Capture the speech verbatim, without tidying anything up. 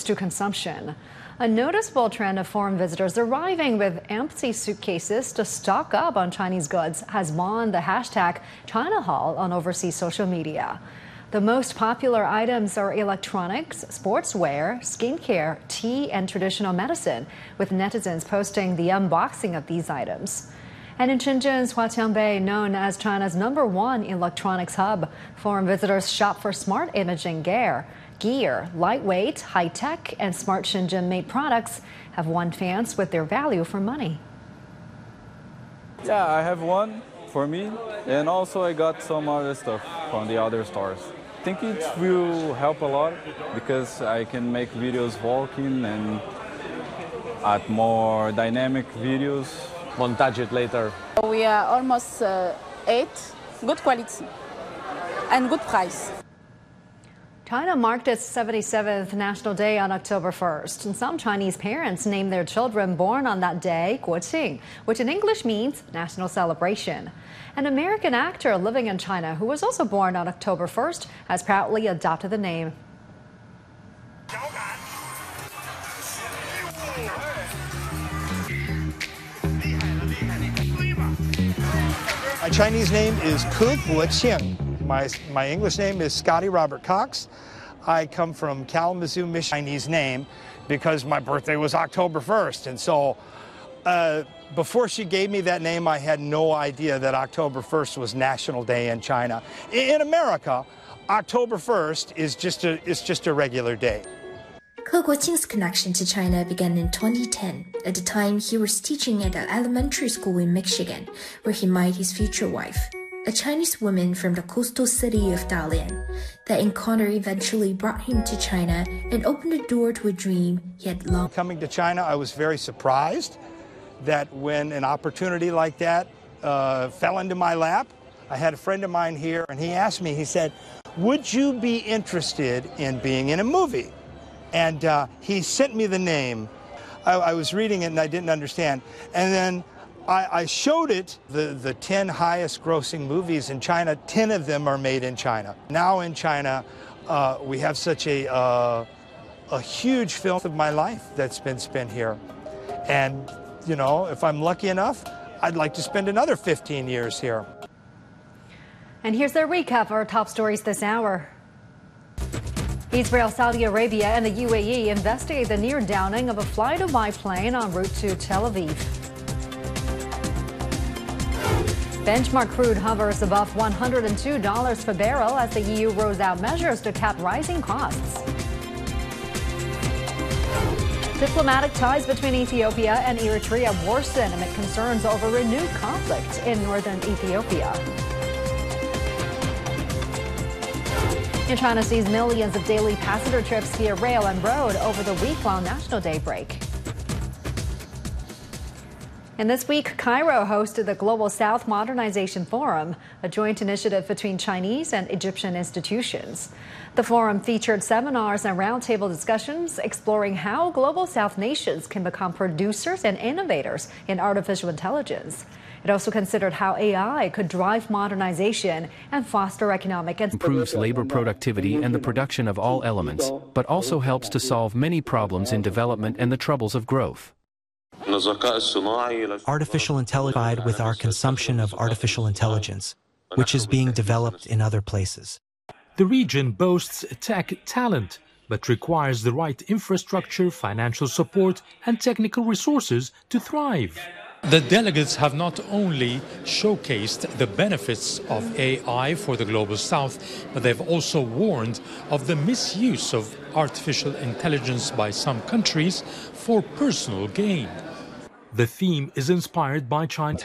boost to consumption. A noticeable trend of foreign visitors arriving with empty suitcases to stock up on Chinese goods has spawned the hashtag China Haul on overseas social media. The most popular items are electronics, sportswear, skincare, tea, and traditional medicine, with netizens posting the unboxing of these items. And in Shenzhen's Huatiangbei, known as China's number one electronics hub, foreign visitors shop for smart imaging gear. Gear, lightweight, high-tech, and smart Shenzhen-made products have won fans with their value for money. Yeah, I have one for me, and also I got some other stuff from the other stores. I think it will help a lot because I can make videos walking and add more dynamic videos. Montage it later. We are almost uh, eight, good quality and good price. China marked its seventy-seventh National Day on October first, and some Chinese parents named their children born on that day Guoqing, which in English means national celebration. An American actor living in China who was also born on October first has proudly adopted the name. My Chinese name is Ke Guoqing. My, my English name is Scotty Robert Cox. I come from Kalamazoo, Michigan. Chinese name because my birthday was October first. And so uh, before she gave me that name, I had no idea that October first was National Day in China. In America, October first is just a, is just a regular day. Ke Guoqing's connection to China began in twenty ten. At the time, he was teaching at an elementary school in Michigan, where he met his future wife, a Chinese woman from the coastal city of Dalian. That encounter eventually brought him to China and opened the door to a dream he had long. Coming to China, I was very surprised that when an opportunity like that uh, fell into my lap. I had a friend of mine here, and he asked me, he said, would you be interested in being in a movie? And uh, he sent me the name. I, I was reading it and I didn't understand. And then I, I showed it, the, the ten highest grossing movies in China, ten of them are made in China. Now in China, uh, we have such a, uh, a huge film of my life that's been spent here. And, you know, if I'm lucky enough, I'd like to spend another fifteen years here. And here's their recap of our top stories this hour. Israel, Saudi Arabia, and the U A E investigate the near downing of a fly Dubai plane en route to Tel Aviv. Benchmark crude hovers above one hundred two dollars per barrel as the E U rolls out measures to cap rising costs. Diplomatic ties between Ethiopia and Eritrea worsen amid concerns over renewed conflict in northern Ethiopia. And China sees millions of daily passenger trips via rail and road over the week-long National Day break. And this week, Cairo hosted the Global South Modernization Forum, a joint initiative between Chinese and Egyptian institutions. The forum featured seminars and roundtable discussions exploring how Global South nations can become producers and innovators in artificial intelligence. It also considered how A I could drive modernization and foster economic and improves labor productivity and the production of all elements, but also helps to solve many problems in development and the troubles of growth. Artificial intelligence with our consumption of artificial intelligence, which is being developed in other places. The region boasts tech talent, but requires the right infrastructure, financial support, and technical resources to thrive. The delegates have not only showcased the benefits of A I for the Global South, but they've also warned of the misuse of artificial intelligence by some countries for personal gain. The theme is inspired by China.